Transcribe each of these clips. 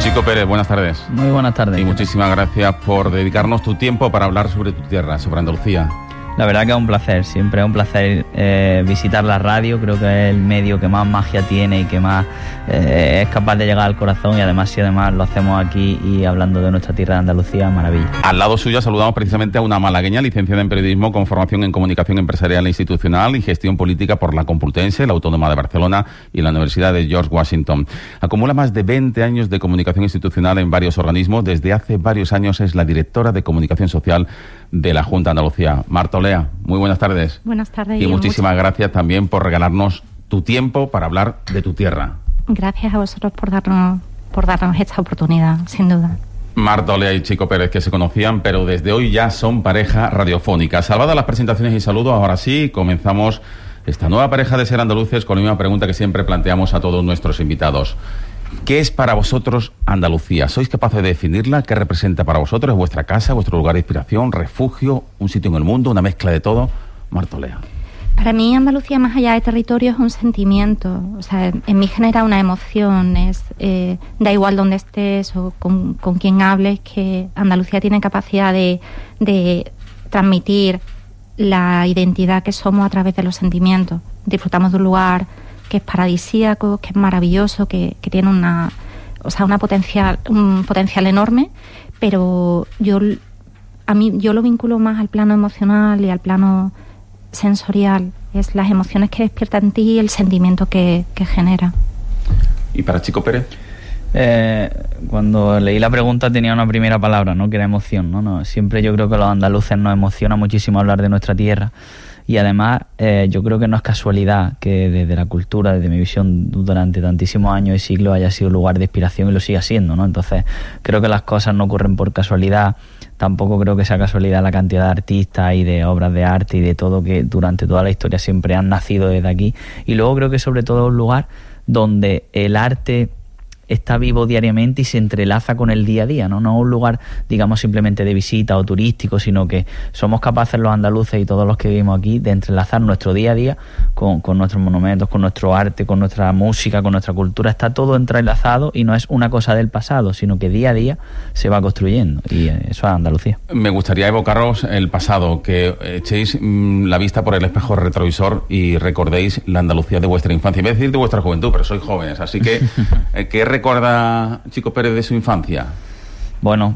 Chico Pérez, buenas tardes. Muy buenas tardes. Y muchísimas gracias por dedicarnos tu tiempo para hablar sobre tu tierra, sobre Andalucía. La verdad que es un placer, siempre es un placer visitar la radio. Creo que es el medio que más magia tiene y que más es capaz de llegar al corazón, y además si además lo hacemos aquí y hablando de nuestra tierra de Andalucía, maravilla. Al lado suyo saludamos precisamente a una malagueña licenciada en periodismo con formación en comunicación empresarial e institucional y gestión política por la Complutense, la Autónoma de Barcelona y la Universidad de George Washington. Acumula más de 20 años de comunicación institucional en varios organismos. Desde hace varios años es la directora de comunicación social de la Junta de Andalucía. Marta Olea, muy buenas tardes. Buenas tardes. Y muchísimas gracias también por regalarnos tu tiempo para hablar de tu tierra. Gracias a vosotros por darnos esta oportunidad, sin duda. Marta Olea y Chico Pérez, que se conocían, pero desde hoy ya son pareja radiofónica. Salvadas las presentaciones y saludos, ahora sí, comenzamos esta nueva pareja de Ser Andaluces con la misma pregunta que siempre planteamos a todos nuestros invitados. ¿Qué es para vosotros Andalucía? ¿Sois capaces de definirla? ¿Qué representa para vosotros? ¿Es vuestra casa, vuestro lugar de inspiración, refugio, un sitio en el mundo, una mezcla de todo? Marta Olea. Para mí Andalucía, más allá de territorio, es un sentimiento. O sea, en mí genera una emoción. Da igual dónde estés o con quién hables, que Andalucía tiene capacidad de transmitir la identidad que somos a través de los sentimientos. Disfrutamos de un lugar que es paradisíaco, que es maravilloso, que tiene un potencial enorme, pero yo lo vinculo más al plano emocional y al plano sensorial. Es las emociones que despierta en ti y el sentimiento que genera. ¿Y para Chico Pérez? Cuando leí la pregunta tenía una primera palabra, ¿no? Que era emoción, ¿no? Siempre yo creo que a los andaluces nos emociona muchísimo hablar de nuestra tierra. Y además yo creo que no es casualidad que desde la cultura, desde mi visión, durante tantísimos años y siglos haya sido lugar de inspiración y lo siga siendo, ¿no? Entonces creo que las cosas no ocurren por casualidad. Tampoco creo que sea casualidad la cantidad de artistas y de obras de arte y de todo que durante toda la historia siempre han nacido desde aquí. Y luego creo que sobre todo es un lugar donde el arte está vivo diariamente y se entrelaza con el día a día, ¿no? No es un lugar, digamos, simplemente de visita o turístico, sino que somos capaces los andaluces y todos los que vivimos aquí de entrelazar nuestro día a día con nuestros monumentos, con nuestro arte, con nuestra música, con nuestra cultura. Está todo entrelazado y no es una cosa del pasado, sino que día a día se va construyendo, y eso es Andalucía. Me gustaría evocaros el pasado, que echéis la vista por el espejo retrovisor y recordéis la Andalucía de vuestra infancia. Iba a decir de vuestra juventud, pero sois jóvenes, así que ¿qué recuerda Chico Pérez de su infancia? Bueno,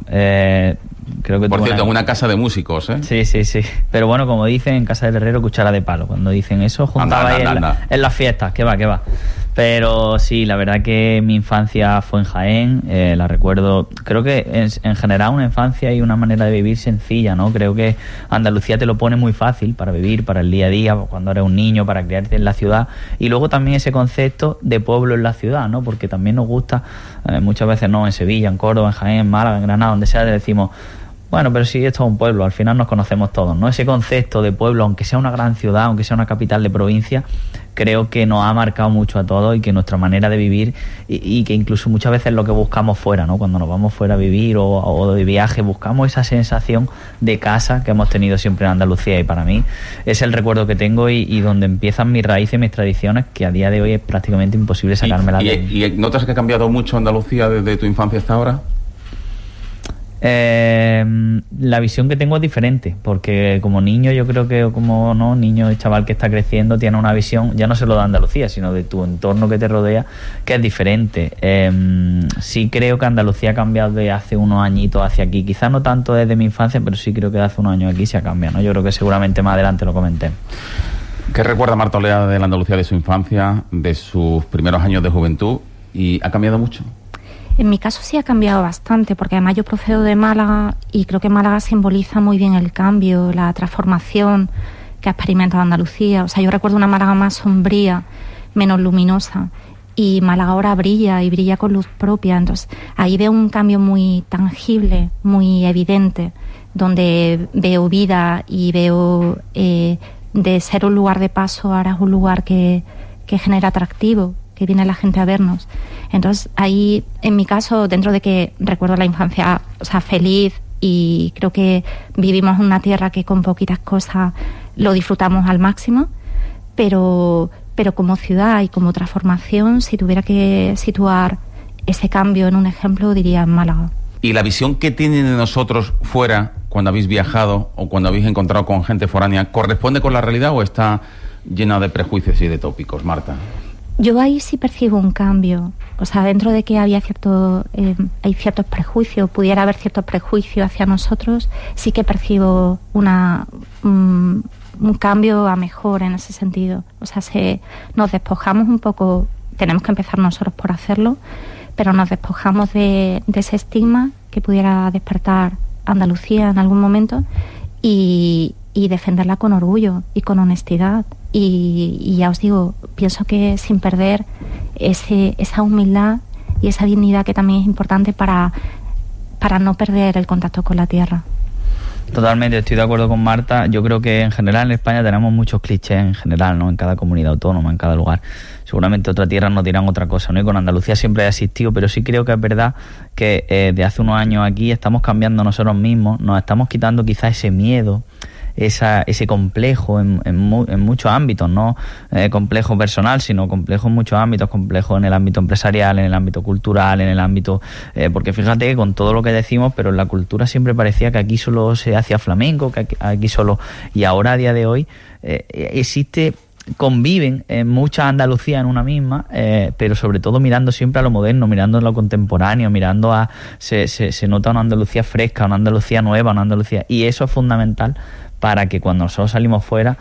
creo que... Por cierto, en una casa de músicos, ¿eh? Sí. Pero bueno, como dicen, en casa del herrero, cuchara de palo. Cuando dicen eso, juntaba en las fiestas. Que va. Pero sí, la verdad que mi infancia fue en Jaén. La recuerdo, creo que en general una infancia y una manera de vivir sencilla, ¿no? Creo que Andalucía te lo pone muy fácil para vivir, para el día a día, cuando eres un niño, para criarte en la ciudad. Y luego también ese concepto de pueblo en la ciudad, ¿no? Porque también nos gusta, muchas veces no, en Sevilla, en Córdoba, en Jaén, en Málaga, en Granada, donde sea, decimos, bueno, pero sí, esto es un pueblo, al final nos conocemos todos, ¿no? Ese concepto de pueblo, aunque sea una gran ciudad, aunque sea una capital de provincia, creo que nos ha marcado mucho a todos, y que nuestra manera de vivir, y que incluso muchas veces lo que buscamos fuera, ¿no? Cuando nos vamos fuera a vivir o de viaje, buscamos esa sensación de casa que hemos tenido siempre en Andalucía, y para mí es el recuerdo que tengo y donde empiezan mis raíces y mis tradiciones, que a día de hoy es prácticamente imposible sacármelas de ahí. ¿Y notas que ha cambiado mucho Andalucía desde tu infancia hasta ahora? La visión que tengo es diferente, porque como niño, yo creo que como no niño y chaval que está creciendo, tiene una visión ya no solo de Andalucía, sino de tu entorno que te rodea, que es diferente. Sí creo que Andalucía ha cambiado de hace unos añitos hacia aquí, quizás no tanto desde mi infancia, pero sí creo que de hace unos años aquí se ha cambiado, ¿no? Yo creo que seguramente más adelante lo comenté. ¿Qué recuerda Marta Olea de la Andalucía de su infancia, de sus primeros años de juventud? ¿Y ha cambiado mucho? En mi caso sí ha cambiado bastante, porque además yo procedo de Málaga y creo que Málaga simboliza muy bien el cambio, la transformación que ha experimentado Andalucía. O sea, yo recuerdo una Málaga más sombría, menos luminosa, y Málaga ahora brilla y brilla con luz propia. Entonces ahí veo un cambio muy tangible, muy evidente, donde veo vida y veo de ser un lugar de paso ahora es un lugar que genera atractivo, que viene la gente a vernos. Entonces ahí, en mi caso, dentro de que recuerdo la infancia, o sea, feliz, y creo que vivimos en una tierra que con poquitas cosas lo disfrutamos al máximo, pero como ciudad y como transformación, si tuviera que situar ese cambio en un ejemplo diría en Málaga. ¿Y la visión que tienen de nosotros fuera, cuando habéis viajado o cuando habéis encontrado con gente foránea, corresponde con la realidad o está llena de prejuicios y de tópicos, Marta? Yo ahí sí percibo un cambio. O sea, dentro de que hay ciertos prejuicios, pudiera haber ciertos prejuicios hacia nosotros, sí que percibo un cambio a mejor en ese sentido. O sea, nos despojamos un poco, tenemos que empezar nosotros por hacerlo, pero nos despojamos de ese estigma que pudiera despertar Andalucía en algún momento y defenderla con orgullo y con honestidad. Y ya os digo, pienso que sin perder esa humildad y esa dignidad que también es importante para no perder el contacto con la tierra. Totalmente, estoy de acuerdo con Marta. Yo creo que en general en España tenemos muchos clichés en general, ¿no? En cada comunidad autónoma, en cada lugar. Seguramente otras tierras nos dirán otra cosa, ¿no? Y con Andalucía siempre ha existido, pero sí creo que es verdad que de hace unos años aquí estamos cambiando nosotros mismos, nos estamos quitando quizás ese miedo, ese complejo en muchos ámbitos, no complejo personal, sino complejo en muchos ámbitos, complejo en el ámbito empresarial, en el ámbito cultural, en el ámbito... porque fíjate que con todo lo que decimos, pero en la cultura siempre parecía que aquí solo se hacía flamenco, que aquí solo... Y ahora, a día de hoy, conviven mucha Andalucía en una misma, pero sobre todo mirando siempre a lo moderno, mirando a lo contemporáneo, mirando a... Se nota una Andalucía fresca, una Andalucía nueva, una Andalucía... Y eso es fundamental para que cuando nosotros salimos fuera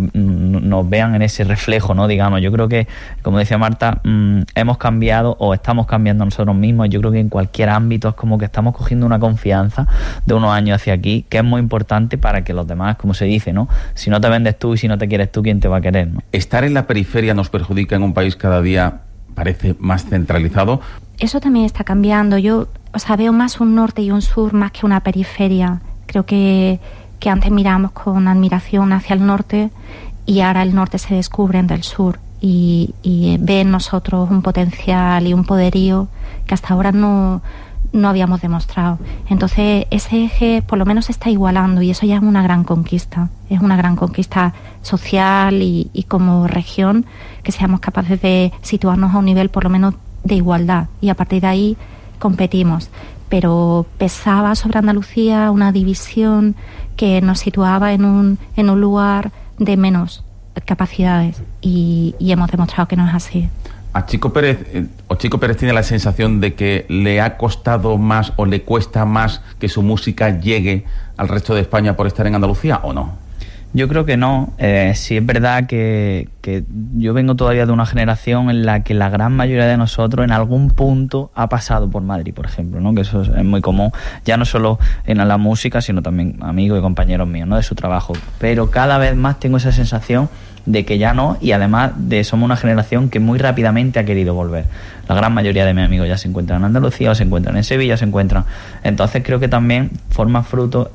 nos vean en ese reflejo, ¿no? Digamos, yo creo que, como decía Marta, hemos cambiado o estamos cambiando nosotros mismos. Yo creo que en cualquier ámbito es como que estamos cogiendo una confianza de unos años hacia aquí, que es muy importante para que los demás, como se dice, ¿no? Si no te vendes tú y si no te quieres tú, ¿quién te va a querer, no? ¿Estar en la periferia nos perjudica en un país cada día parece más centralizado? Eso también está cambiando. Yo, veo más un norte y un sur más que una periferia. Creo que antes miramos con admiración hacia el norte y ahora el norte se descubre del sur y ve en nosotros un potencial y un poderío que hasta ahora no habíamos demostrado. Entonces ese eje por lo menos se está igualando y eso ya es una gran conquista. Es una gran conquista social y como región que seamos capaces de situarnos a un nivel por lo menos de igualdad y a partir de ahí competimos. Pero pesaba sobre Andalucía una división que nos situaba en un lugar de menos capacidades y hemos demostrado que no es así. Chico Pérez tiene la sensación de que le ha costado más o le cuesta más que su música llegue al resto de España por estar en Andalucía, ¿o no? Yo creo que no. Sí es verdad que yo vengo todavía de una generación en la que la gran mayoría de nosotros en algún punto ha pasado por Madrid, por ejemplo, ¿no? Que eso es muy común, ya no solo en la música, sino también amigos y compañeros míos, ¿no? De su trabajo. Pero cada vez más tengo esa sensación de que ya no, y además somos una generación que muy rápidamente ha querido volver. La gran mayoría de mis amigos ya se encuentran en Andalucía o se encuentran en Sevilla, entonces creo que también forma fruto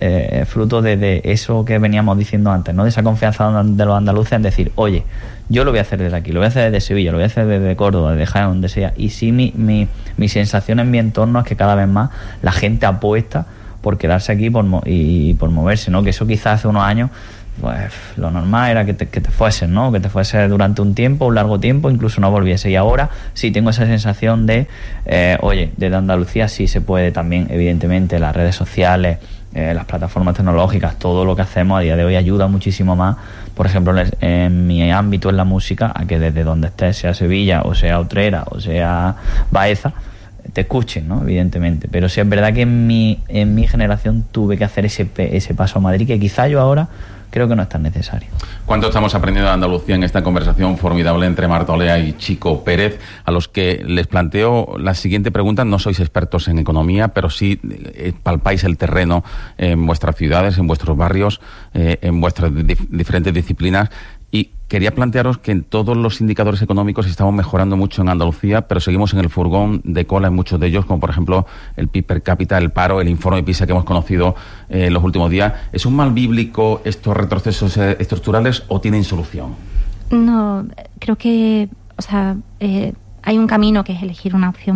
de eso que veníamos diciendo antes, ¿no? De esa confianza de los andaluces en decir, oye, yo lo voy a hacer desde aquí, lo voy a hacer desde Sevilla, lo voy a hacer desde Córdoba, desde Jaén, donde sea. Y sí, mi sensación en mi entorno es que cada vez más la gente apuesta por quedarse aquí y por moverse, ¿no? Que eso quizás hace unos años pues lo normal era que te fueses, ¿no? Que te fueses durante un largo tiempo, incluso no volviese. Y ahora sí tengo esa sensación de, oye, desde Andalucía sí se puede también, evidentemente, las redes sociales, las plataformas tecnológicas, todo lo que hacemos a día de hoy ayuda muchísimo más, por ejemplo, en mi ámbito en la música, a que desde donde estés, sea Sevilla, o sea Utrera, o sea Baeza, te escuchen, ¿no? Evidentemente. Pero sí es verdad que en mi generación tuve que hacer ese paso a Madrid, que quizá yo ahora creo que no es tan necesario. ¿Cuánto estamos aprendiendo de Andalucía en esta conversación formidable entre Marta Olea y Chico Pérez, a los que les planteo la siguiente pregunta? No sois expertos en economía, pero sí palpáis el terreno en vuestras ciudades, en vuestros barrios, en vuestras diferentes disciplinas. Y quería plantearos que en todos los indicadores económicos estamos mejorando mucho en Andalucía, pero seguimos en el furgón de cola en muchos de ellos, como por ejemplo el PIB per cápita, el paro, el informe PISA que hemos conocido en los últimos días. ¿Es un mal bíblico estos retrocesos estructurales o tienen solución? No, creo que hay un camino que es elegir una opción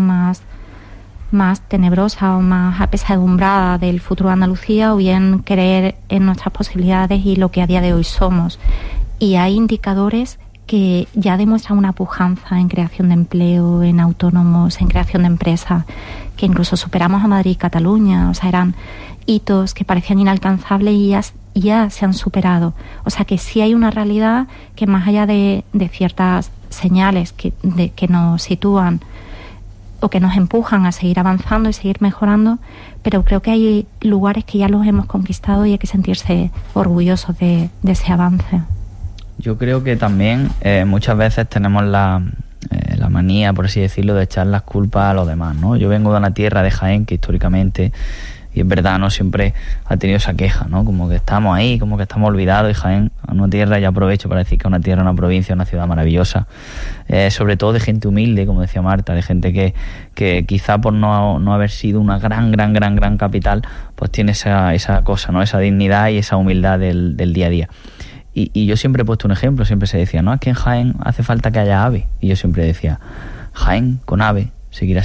más tenebrosa o más apesadumbrada del futuro de Andalucía, o bien creer en nuestras posibilidades y lo que a día de hoy somos. Y hay indicadores que ya demuestra una pujanza en creación de empleo, en autónomos, en creación de empresas, que incluso superamos a Madrid y Cataluña. O sea, eran hitos que parecían inalcanzables y ya se han superado. O sea, que sí hay una realidad que, más allá de ciertas señales que nos sitúan o que nos empujan a seguir avanzando y seguir mejorando, pero creo que hay lugares que ya los hemos conquistado y hay que sentirse orgullosos de ese avance. Yo creo que también muchas veces tenemos la manía, por así decirlo, de echar las culpas a los demás, ¿no? Yo vengo de una tierra de Jaén que históricamente, y es verdad, no siempre ha tenido esa queja, ¿no? Como que estamos ahí, como que estamos olvidados, y Jaén es una tierra, y aprovecho para decir que es una tierra, una provincia, una ciudad maravillosa, sobre todo de gente humilde, como decía Marta, de gente que quizá por no haber sido una gran capital, pues tiene esa cosa, ¿no? Esa dignidad y esa humildad del día a día. Y yo siempre he puesto un ejemplo, siempre se decía, no, es que en Jaén hace falta que haya ave. Y yo siempre decía, Jaén con ave seguirá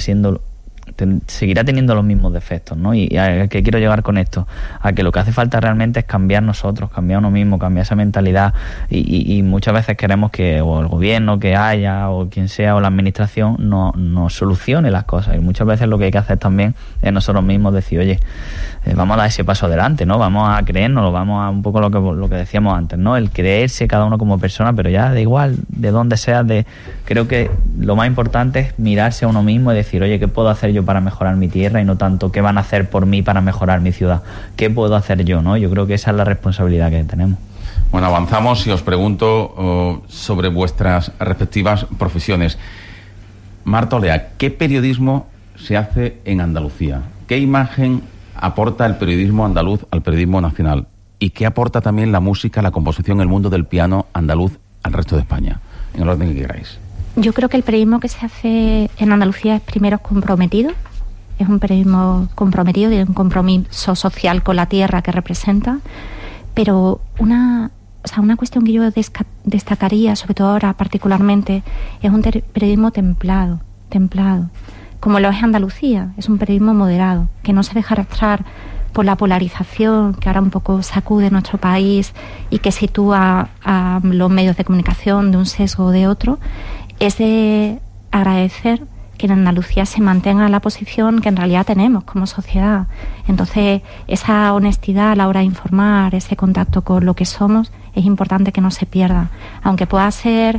teniendo los mismos defectos, ¿no? ¿Y a qué quiero llegar con esto? A que lo que hace falta realmente es cambiar nosotros, cambiar uno mismo, cambiar esa mentalidad, y muchas veces queremos que o el gobierno que haya, o quien sea, o la administración nos solucione las cosas, y muchas veces lo que hay que hacer también es nosotros mismos decir, oye, vamos a dar ese paso adelante, ¿no? Vamos a creérnoslo, vamos a un poco lo que decíamos antes, ¿no? El creerse cada uno como persona, pero ya da igual de dónde sea, creo que lo más importante es mirarse a uno mismo y decir, oye, ¿qué puedo hacer yo para mejorar mi tierra? Y no tanto qué van a hacer por mí para mejorar mi ciudad, qué puedo hacer yo, ¿no? Yo creo que esa es la responsabilidad que tenemos. Bueno, avanzamos y os pregunto sobre vuestras respectivas profesiones. Marta Olea, ¿qué periodismo se hace en Andalucía? ¿Qué imagen aporta el periodismo andaluz al periodismo nacional? ¿Y qué aporta también la música, la composición, el mundo del piano andaluz al resto de España? En el orden que queráis. Yo creo que el periodismo que se hace en Andalucía es primero comprometido. Es un periodismo comprometido, tiene un compromiso social con la tierra que representa. Pero una cuestión que yo destacaría, sobre todo ahora particularmente, es un periodismo templado, como lo es Andalucía. Es un periodismo moderado, que no se deja arrastrar por la polarización que ahora un poco sacude nuestro país y que sitúa a los medios de comunicación de un sesgo o de otro. Es de agradecer que en Andalucía se mantenga la posición que en realidad tenemos como sociedad. Entonces, esa honestidad a la hora de informar, ese contacto con lo que somos, es importante que no se pierda. Aunque pueda ser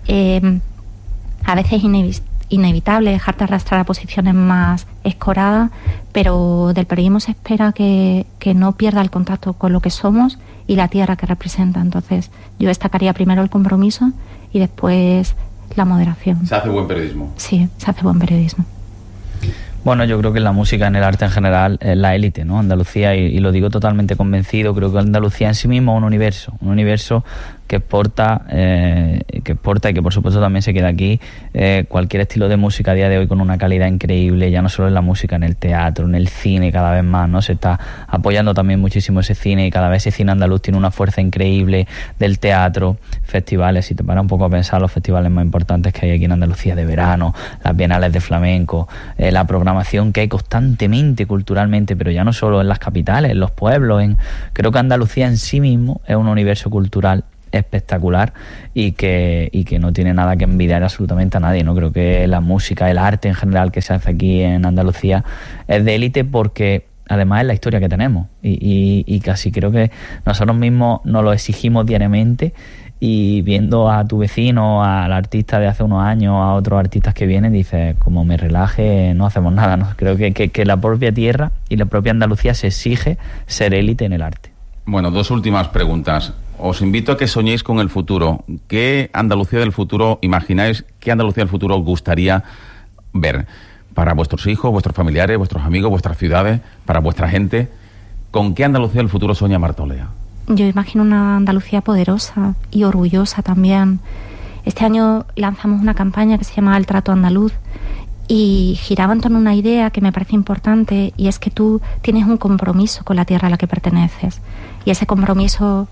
a veces inevitable dejarte arrastrar a posiciones más escoradas, pero del periodismo se espera que no pierda el contacto con lo que somos y la tierra que representa. Entonces, yo destacaría primero el compromiso y después la moderación. ¿Se hace buen periodismo? Sí, se hace buen periodismo. Bueno, yo creo que en la música, en el arte en general, es la élite, ¿no? Andalucía, y lo digo totalmente convencido, creo que Andalucía en sí mismo es un universo que exporta y que por supuesto también se queda aquí, cualquier estilo de música a día de hoy con una calidad increíble, ya no solo en la música, en el teatro, en el cine cada vez más, ¿no? Se está apoyando también muchísimo ese cine, y cada vez ese cine andaluz tiene una fuerza increíble, del teatro, festivales, si te paras un poco a pensar los festivales más importantes que hay aquí en Andalucía de verano, las bienales de flamenco, la programación que hay constantemente culturalmente, pero ya no solo en las capitales, en los pueblos, creo que Andalucía en sí mismo es un universo cultural espectacular y que no tiene nada que envidiar absolutamente a nadie, ¿no? Creo que la música, el arte en general que se hace aquí en Andalucía es de élite, porque además es la historia que tenemos y casi creo que nosotros mismos nos lo exigimos diariamente, y viendo a tu vecino, al artista de hace unos años, a otros artistas que vienen, dices, como me relaje, no hacemos nada, ¿no? Creo que la propia tierra y la propia Andalucía se exige ser élite en el arte. Bueno, dos últimas preguntas. Os invito a que soñéis con el futuro. ¿Qué Andalucía del futuro imagináis? ¿Qué Andalucía del futuro os gustaría ver? Para vuestros hijos, vuestros familiares, vuestros amigos, vuestras ciudades, para vuestra gente. ¿Con qué Andalucía del futuro sueña Marta Olea? Yo imagino una Andalucía poderosa y orgullosa también. Este año lanzamos una campaña que se llama El Trato Andaluz, y giraba en torno a una idea que me parece importante, y es que tú tienes un compromiso con la tierra a la que perteneces, y ese compromiso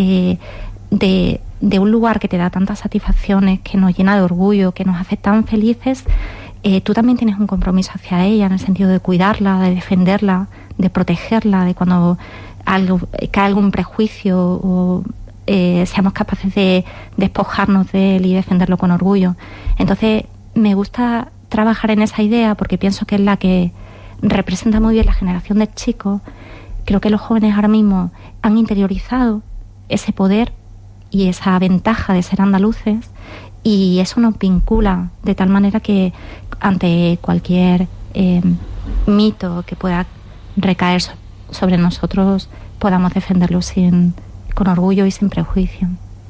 de un lugar que te da tantas satisfacciones, que nos llena de orgullo, que nos hace tan felices, tú también tienes un compromiso hacia ella, en el sentido de cuidarla, de defenderla, de protegerla, de cuando cae algún prejuicio o seamos capaces de despojarnos de él y defenderlo con orgullo. Entonces, me gusta trabajar en esa idea porque pienso que es la que representa muy bien la generación de chicos. Creo que los jóvenes ahora mismo han interiorizado ese poder y esa ventaja de ser andaluces, y eso nos vincula de tal manera que ante cualquier mito que pueda recaer sobre nosotros podamos defenderlo con orgullo y sin prejuicio.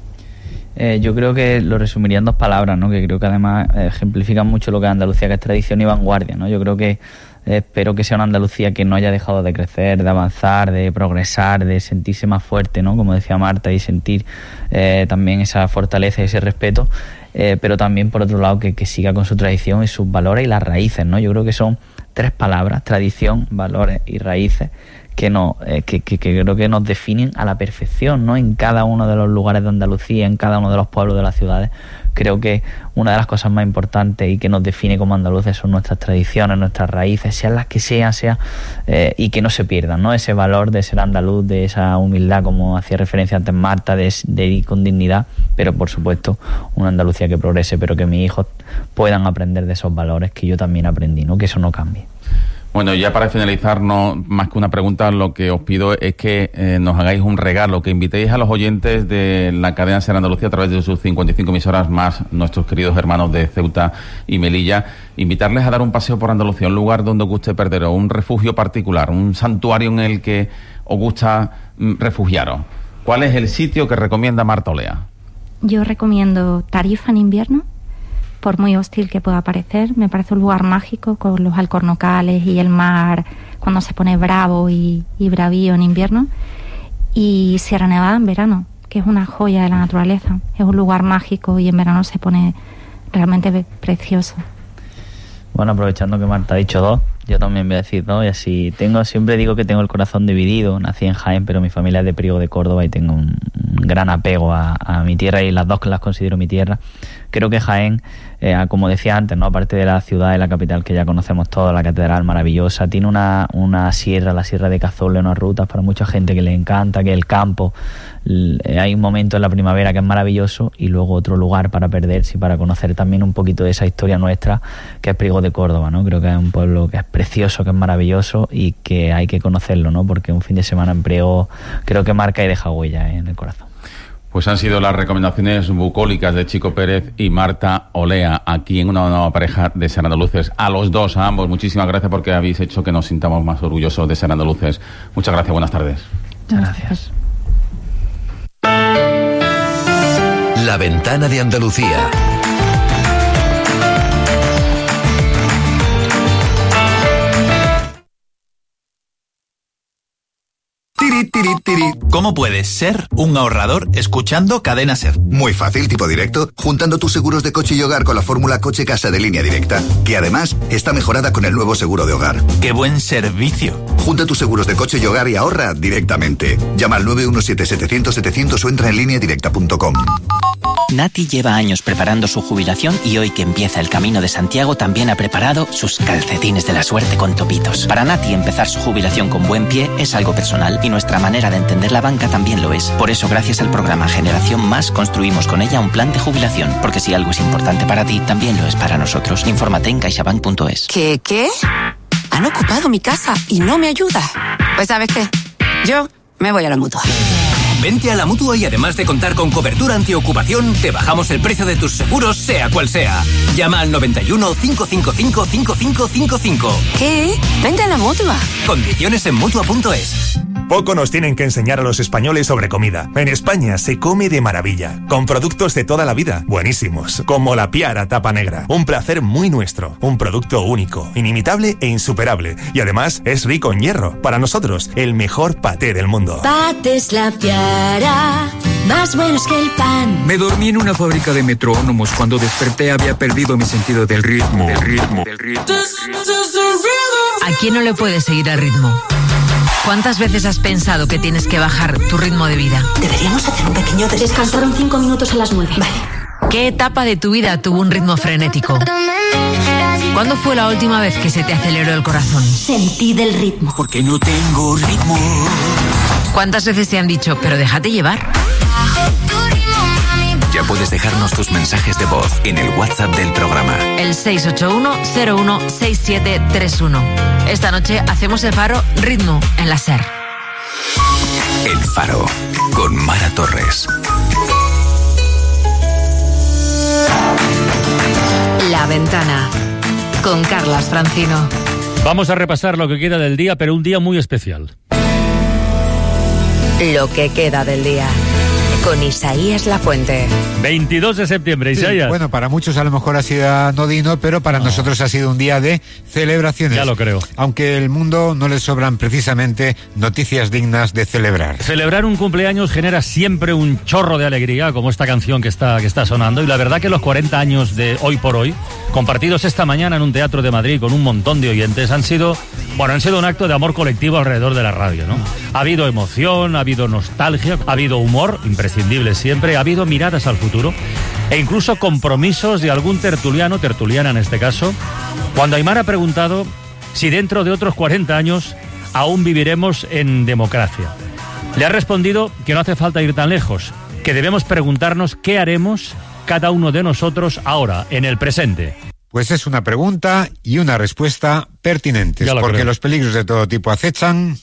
Yo creo que lo resumiría en 2 palabras, ¿no? Que creo que además ejemplifican mucho lo que es Andalucía, que es tradición y vanguardia, ¿no? Yo creo que espero que sea una Andalucía que no haya dejado de crecer, de avanzar, de progresar, de sentirse más fuerte, ¿no? Como decía Marta, y sentir también esa fortaleza y ese respeto, pero también, por otro lado, que siga con su tradición y sus valores y las raíces, ¿no? Yo creo que son 3 palabras: tradición, valores y raíces, que creo que nos definen a la perfección, ¿no? En cada uno de los lugares de Andalucía, en cada uno de los pueblos de las ciudades. Creo que una de las cosas más importantes y que nos define como andaluces son nuestras tradiciones, nuestras raíces, sean las que sean, y que no se pierdan, ¿no? Ese valor de ser andaluz, de esa humildad, como hacía referencia antes Marta, de ir con dignidad, pero por supuesto una Andalucía que progrese, pero que mis hijos puedan aprender de esos valores que yo también aprendí, ¿no? Que eso no cambie. Bueno, ya para finalizar, no más que una pregunta, lo que os pido es que nos hagáis un regalo, que invitéis a los oyentes de la cadena SER Andalucía a través de sus 55 emisoras, más nuestros queridos hermanos de Ceuta y Melilla, invitarles a dar un paseo por Andalucía, un lugar donde os guste perderos, un refugio particular, un santuario en el que os gusta refugiaros. ¿Cuál es el sitio que recomienda Marta Olea? Yo recomiendo Tarifa en invierno, por muy hostil que pueda parecer. Me parece un lugar mágico, con los alcornocales y el mar cuando se pone bravo y bravío en invierno. Y Sierra Nevada en verano, que es una joya de la naturaleza. Es un lugar mágico y en verano se pone realmente precioso. Bueno, aprovechando que Marta ha dicho 2, yo también voy a decir 2, y así siempre digo que tengo el corazón dividido. Nací en Jaén, pero mi familia es de Priego de Córdoba y tengo un gran apego a mi tierra, y las 2 que las considero mi tierra. Creo que Jaén, como decía antes, ¿no? Aparte de la ciudad de la capital que ya conocemos todos, la catedral maravillosa, tiene una sierra, la Sierra de Cazorla, unas rutas para mucha gente que le encanta, que el campo. Hay un momento en la primavera que es maravilloso, y luego otro lugar para perderse y para conocer también un poquito de esa historia nuestra, que es Priego de Córdoba, ¿no? Creo que es un pueblo que es precioso, que es maravilloso y que hay que conocerlo, ¿no? Porque un fin de semana en Priego creo que marca y deja huella en el corazón. Pues han sido las recomendaciones bucólicas de Chico Pérez y Marta Olea, aquí en una nueva pareja de Ser Andaluces. A los dos, a ambos, muchísimas gracias, porque habéis hecho que nos sintamos más orgullosos de ser andaluces. Muchas gracias, buenas tardes. Muchas gracias. La ventana de Andalucía. ¿Cómo puedes ser un ahorrador escuchando Cadena SER? Muy fácil, tipo directo, juntando tus seguros de coche y hogar con la fórmula Coche Casa de Línea Directa, que además está mejorada con el nuevo seguro de hogar. ¡Qué buen servicio! Junta tus seguros de coche y hogar y ahorra directamente. Llama al 917-700-700 o entra en lineadirecta.com. Nati lleva años preparando su jubilación y hoy que empieza el Camino de Santiago también ha preparado sus calcetines de la suerte con topitos. Para Nati empezar su jubilación con buen pie es algo personal y nuestra manera de entender la banca también lo es. Por eso, gracias al programa Generación Más, construimos con ella un plan de jubilación, porque si algo es importante para ti, también lo es para nosotros. Infórmate en caixabank.es. ¿Qué? Han ocupado mi casa y no me ayuda. Pues ¿sabes qué? Yo me voy a la Mutua. Vente a la Mutua y además de contar con cobertura antiocupación, te bajamos el precio de tus seguros, sea cual sea. Llama al 91 555 5555. ¿Qué? Vente a la Mutua. Condiciones en Mutua.es. Poco nos tienen que enseñar a los españoles sobre comida. En España se come de maravilla, con productos de toda la vida, buenísimos, como la Piara Tapa Negra. Un placer muy nuestro, un producto único, inimitable e insuperable. Y además es rico en hierro. Para nosotros, el mejor paté del mundo. Patés La Piara, más buenos que el pan. Me dormí en una fábrica de metrónomos. Cuando desperté había perdido mi sentido del ritmo. ¿A quién no le puede seguir el ritmo? ¿Cuántas veces has pensado que tienes que bajar tu ritmo de vida? Deberíamos hacer un pequeño descanso. Descansaron 5 minutos a las 9. Vale. ¿Qué etapa de tu vida tuvo un ritmo frenético? ¿Cuándo fue la última vez que se te aceleró el corazón? Sentí del ritmo. Porque no tengo ritmo. ¿Cuántas veces te han dicho, pero déjate llevar? Ya puedes dejarnos tus mensajes de voz en el WhatsApp del programa. El 681-016731. Esta noche hacemos el Faro Ritmo en la SER. El Faro, con Mara Torres. La Ventana, con Carlas Francino. Vamos a repasar lo que queda del día, pero un día muy especial. Lo que queda del día, con Isaías Lafuente. 22 de septiembre, Isaías. Sí, bueno, para muchos a lo mejor ha sido anodino, pero para nosotros ha sido un día de celebraciones. Ya lo creo. Aunque el mundo no le sobran precisamente noticias dignas de celebrar. Celebrar un cumpleaños genera siempre un chorro de alegría, como esta canción que está sonando. Y la verdad que los 40 años de Hoy por Hoy, compartidos esta mañana en un teatro de Madrid con un montón de oyentes, han sido un acto de amor colectivo alrededor de la radio, ¿no? Ha habido emoción, ha habido nostalgia, ha habido humor, imprescindible siempre, ha habido miradas al futuro e incluso compromisos de algún tertuliana en este caso, cuando Aymar ha preguntado si dentro de otros 40 años aún viviremos en democracia. Le ha respondido que no hace falta ir tan lejos, que debemos preguntarnos qué haremos cada uno de nosotros ahora, en el presente. Pues es una pregunta y una respuesta pertinentes, porque creo. Los peligros de todo tipo acechan.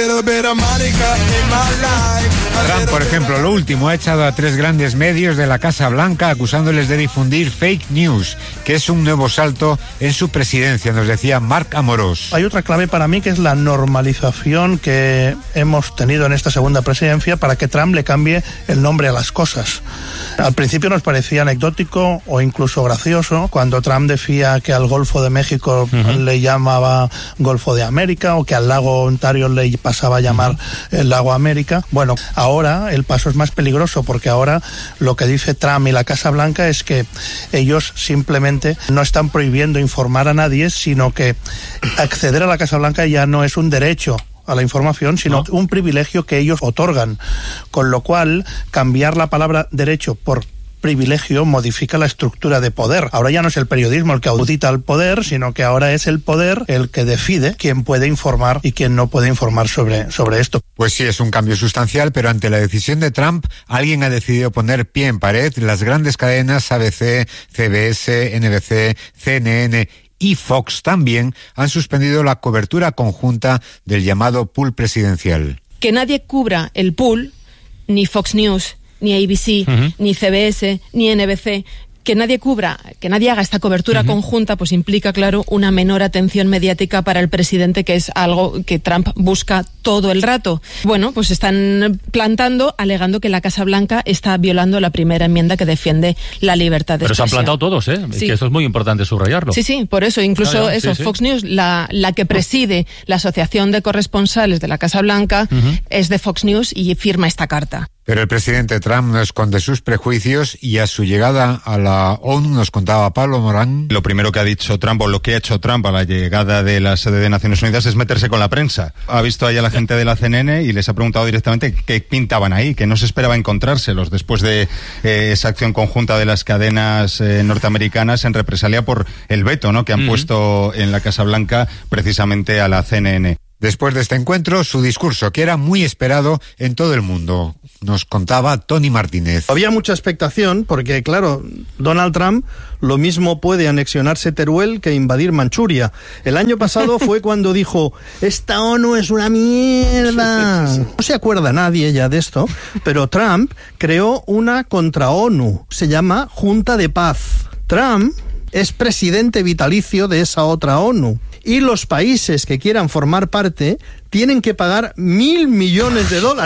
Trump, por ejemplo, lo último, ha echado a 3 grandes medios de la Casa Blanca acusándoles de difundir fake news, que es un nuevo salto en su presidencia, nos decía Marc Amorós. Hay otra clave para mí, que es la normalización que hemos tenido en esta segunda presidencia para que Trump le cambie el nombre a las cosas. Al principio nos parecía anecdótico o incluso gracioso cuando Trump decía que al Golfo de México le llamaba Golfo de América, o que al lago Ontario le pasaba a llamar el lago América. Bueno, ahora el paso es más peligroso, porque ahora lo que dice Trump y la Casa Blanca es que ellos simplemente no están prohibiendo informar a nadie, sino que acceder a la Casa Blanca ya no es un derecho a la información, sino un privilegio que ellos otorgan, con lo cual cambiar la palabra derecho por privilegio modifica la estructura de poder. Ahora ya no es el periodismo el que audita el poder, sino que ahora es el poder el que decide quién puede informar y quién no puede informar sobre esto. Pues sí, es un cambio sustancial, pero ante la decisión de Trump, alguien ha decidido poner pie en pared. Las grandes cadenas ABC, CBS, NBC, CNN y Fox también han suspendido la cobertura conjunta del llamado pool presidencial. Que nadie cubra el pool, ni Fox News, ni ABC, ni CBS, ni NBC, que nadie haga esta cobertura conjunta, pues implica, claro, una menor atención mediática para el presidente, que es algo que Trump busca todo el rato. Bueno, pues están plantando, alegando que la Casa Blanca está violando la primera enmienda que defiende la libertad de expresión. Pero se han plantado todos, ¿eh? Sí. Que esto es muy importante subrayarlo. Sí, por eso, incluso Fox News, la que preside la Asociación de Corresponsales de la Casa Blanca, es de Fox News y firma esta carta. Pero el presidente Trump no esconde sus prejuicios y a su llegada a la ONU, nos contaba Pablo Morán. Lo primero que ha dicho Trump, o lo que ha hecho Trump a la llegada de la sede de Naciones Unidas, es meterse con la prensa. Ha visto ahí a la gente de la CNN y les ha preguntado directamente qué pintaban ahí, que no se esperaba encontrárselos después de esa acción conjunta de las cadenas norteamericanas en represalia por el veto, ¿no?, que han puesto en la Casa Blanca precisamente a la CNN. Después de este encuentro, su discurso, que era muy esperado en todo el mundo, nos contaba Tony Martínez. Había mucha expectación porque, claro, Donald Trump lo mismo puede anexionarse Teruel que invadir Manchuria. El año pasado fue cuando dijo, esta ONU es una mierda. No se acuerda nadie ya de esto, pero Trump creó una contra-ONU. Se llama Junta de Paz. Trump es presidente vitalicio de esa otra ONU. Y los países que quieran formar parte tienen que pagar $1.000 millones.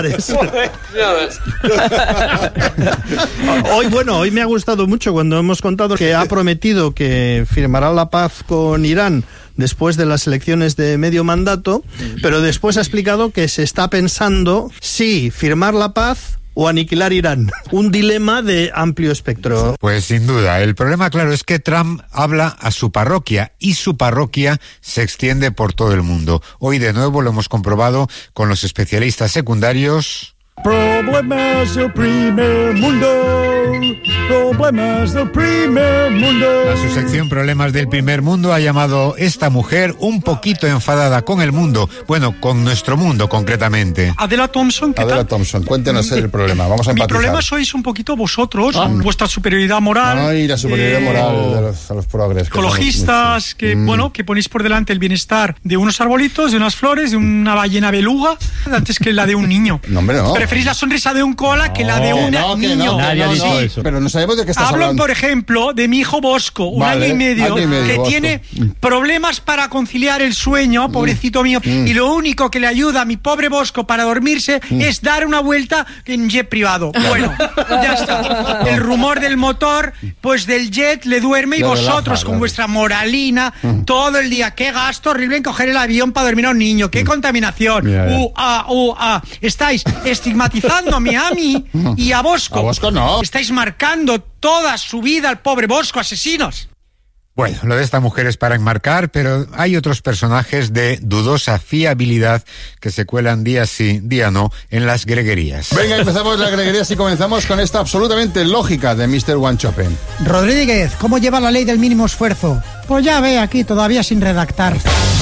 Hoy me ha gustado mucho cuando hemos contado que ha prometido que firmará la paz con Irán después de las elecciones de medio mandato, pero después ha explicado que se está pensando si firmar la paz o aniquilar Irán. Un dilema de amplio espectro. Pues sin duda. El problema, claro, es que Trump habla a su parroquia y su parroquia se extiende por todo el mundo. Hoy de nuevo lo hemos comprobado con los especialistas secundarios. Problemas del primer mundo. Problemas del primer mundo. A su sección Problemas del primer mundo ha llamado esta mujer un poquito enfadada con el mundo. Bueno, con nuestro mundo concretamente. Adela Thompson, ¿qué Adela tal? Thompson, cuéntenos el problema. Vamos a empatizar. Mi problema sois un poquito vosotros, vuestra superioridad moral. Ay, la superioridad moral de los progres. Ecologistas, que ponéis por delante el bienestar de unos arbolitos, de unas flores, de una ballena beluga, antes que la de un niño. No, hombre, no. Preferís la sonrisa de un koala que la de un niño. Nadie ha dicho eso. Pero no sabemos de qué estás hablando. Hablo, por ejemplo, de mi hijo Bosco, un año y medio, que Bosco tiene problemas para conciliar el sueño, pobrecito mío, y lo único que le ayuda a mi pobre Bosco para dormirse es dar una vuelta en jet privado. Bueno, ya está. El rumor del motor, pues del jet le duerme, y vosotros con vuestra moralina todo el día. Qué gasto horrible en coger el avión para dormir a un niño, qué contaminación. Estáis estigmatizándome a mí y a Bosco. A Bosco no. Estáis marcando toda su vida al pobre Bosco, asesinos. Bueno, lo de esta mujer es para enmarcar, pero hay otros personajes de dudosa fiabilidad que se cuelan día sí, día no, en las greguerías. Venga, empezamos las greguerías y comenzamos con esta absolutamente lógica de Mr. Wanchopen. Rodríguez, ¿cómo lleva la ley del mínimo esfuerzo? Pues ya ve, aquí todavía sin redactar.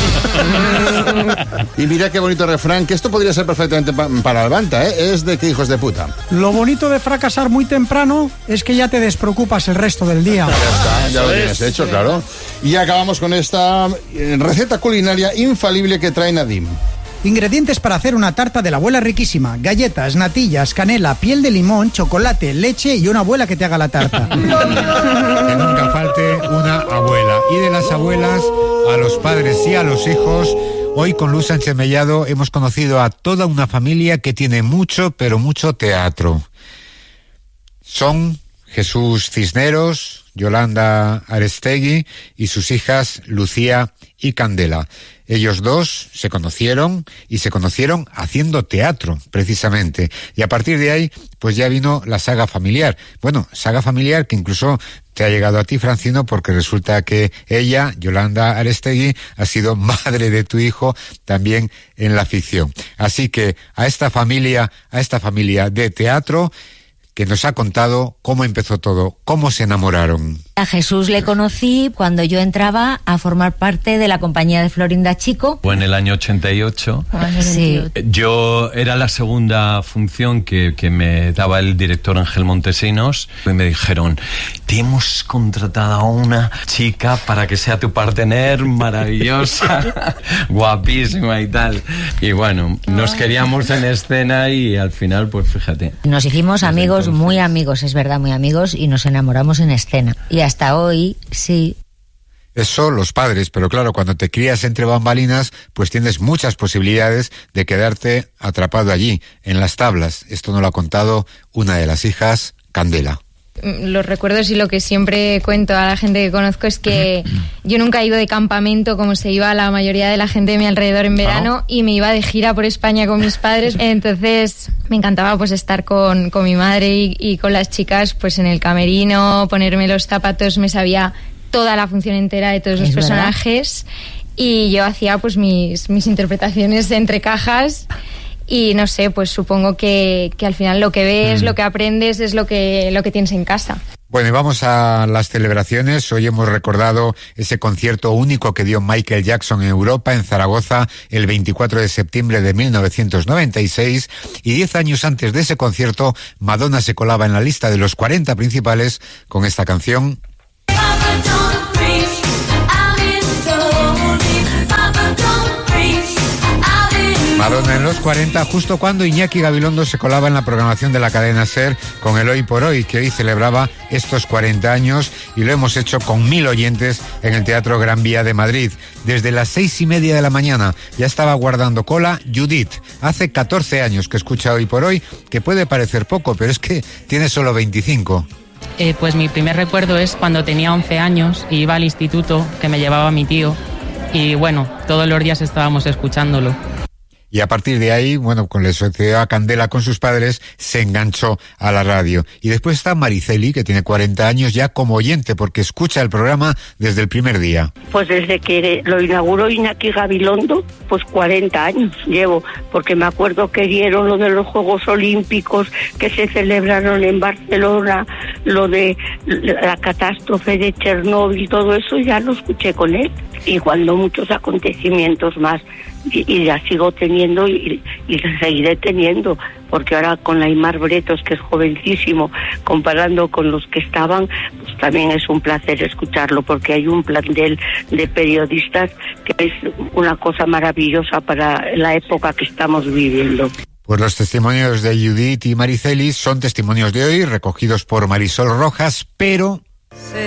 Y mira qué bonito refrán, que esto podría ser perfectamente para Albanta, ¿eh? Es de que hijos de puta. Lo bonito de fracasar muy temprano es que ya te despreocupas el resto del día. Ya está, ya lo tienes hecho, claro. Y acabamos con esta receta culinaria infalible que trae Nadim. Ingredientes para hacer una tarta de la abuela riquísima: galletas, natillas, canela, piel de limón, chocolate, leche y una abuela que te haga la tarta. Que nunca falte una abuela. Y de las abuelas a los padres y a los hijos, hoy con Luz Sánchez Mellado hemos conocido a toda una familia que tiene mucho, pero mucho teatro. Son Jesús Cisneros, Yolanda Arestegui y sus hijas Lucía y Candela. Ellos dos se conocieron haciendo teatro, precisamente. Y a partir de ahí, pues ya vino la saga familiar. Bueno, saga familiar que incluso te ha llegado a ti, Francino, porque resulta que ella, Yolanda Arestegui, ha sido madre de tu hijo también en la ficción. Así que a esta familia de teatro, que nos ha contado cómo empezó todo, cómo se enamoraron. A Jesús le conocí cuando yo entraba a formar parte de la compañía de Florinda Chico. Fue en el año 88. Sí. Yo era la segunda función que me daba el director Ángel Montesinos y me dijeron: te hemos contratado a una chica para que sea tu partener, maravillosa, guapísima y tal. Y bueno, nos queríamos en escena y al final, pues fíjate. Nos hicimos amigos, muy amigos, es verdad, muy amigos, y nos enamoramos en escena. Y hasta hoy, sí. Eso los padres, pero claro, cuando te crías entre bambalinas, pues tienes muchas posibilidades de quedarte atrapado allí, en las tablas. Esto nos lo ha contado una de las hijas, Candela. Los recuerdos y lo que siempre cuento a la gente que conozco es que yo nunca he ido de campamento como se iba la mayoría de la gente de mi alrededor en verano, y me iba de gira por España con mis padres. Entonces me encantaba pues estar con mi madre y con las chicas pues en el camerino, ponerme los zapatos, me sabía toda la función entera de todos los personajes, y yo hacía pues mis interpretaciones entre cajas. Y no sé, pues supongo que al final lo que ves, lo que aprendes es lo que tienes en casa. Bueno, y vamos a las celebraciones. Hoy hemos recordado ese concierto único que dio Michael Jackson en Europa, en Zaragoza, el 24 de septiembre de 1996. Y 10 años antes de ese concierto, Madonna se colaba en la lista de los 40 principales con esta canción. Madonna en los 40, justo cuando Iñaki Gabilondo se colaba en la programación de la cadena SER con el Hoy por Hoy, que hoy celebraba estos 40 años, y lo hemos hecho con 1000 oyentes en el Teatro Gran Vía de Madrid. Desde las 6:30 de la mañana ya estaba guardando cola Judith. Hace 14 años que escucha Hoy por Hoy, que puede parecer poco, pero es que tiene solo 25. Pues mi primer recuerdo es cuando tenía 11 años y iba al instituto, que me llevaba mi tío, y bueno, todos los días estábamos escuchándolo. Y a partir de ahí, bueno, con la sociedad Candela con sus padres, se enganchó a la radio. Y después está Mariceli, que tiene 40 años ya como oyente, porque escucha el programa desde el primer día. Pues desde que lo inauguró Iñaki Gabilondo, pues 40 años llevo, porque me acuerdo que dieron lo de los Juegos Olímpicos que se celebraron en Barcelona, lo de la catástrofe de Chernóbil, todo eso ya lo escuché con él. Y cuando muchos acontecimientos más, y ya sigo teniendo y seguiré teniendo, porque ahora con Aimar Bretos, que es jovencísimo, comparando con los que estaban, pues también es un placer escucharlo, porque hay un plantel de periodistas que es una cosa maravillosa para la época que estamos viviendo. Pues los testimonios de Judith y Mariceli son testimonios de hoy, recogidos por Marisol Rojas, pero